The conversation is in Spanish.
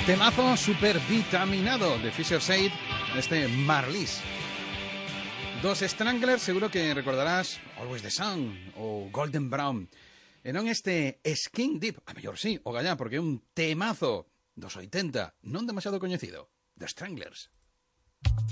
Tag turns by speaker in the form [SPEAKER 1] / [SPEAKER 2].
[SPEAKER 1] Temazo super vitaminado de Fisher Said, este Marlis. Dos Stranglers, seguro que recordarás Always the Sun o Golden Brown. E non este Skin Deep, a mellor sí, o gallá, porque é un temazo dos 80, non demasiado coñecido, The Stranglers.